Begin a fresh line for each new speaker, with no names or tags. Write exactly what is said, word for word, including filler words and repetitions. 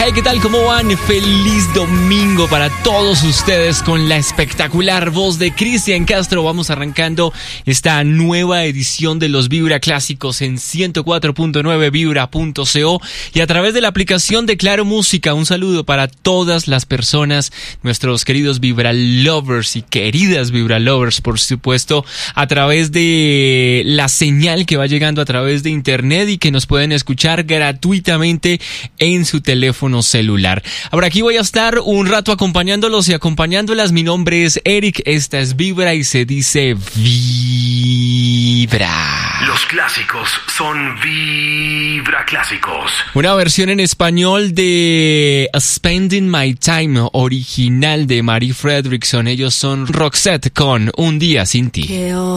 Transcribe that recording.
Hey, ¿qué tal? ¿Cómo van? Feliz domingo para todos ustedes con la espectacular voz de Cristian Castro. Vamos arrancando esta nueva edición de los Vibra Clásicos en ciento cuatro punto nueve vibra punto co y a través de la aplicación de Claro Música. Un saludo para todas las personas, nuestros queridos Vibra Lovers y queridas Vibra Lovers, por supuesto, a través de la señal que va llegando a través de internet y que nos pueden escuchar gratuitamente en su teléfono celular. Ahora aquí voy a estar un rato acompañándolos y acompañándolas. Mi nombre es Eric, esta es Vibra y se dice Vibra.
Los clásicos son Vibra Clásicos.
Una versión en español de Spending My Time, original de Marie Fredriksson. Ellos son Roxette con Un Día Sin Ti.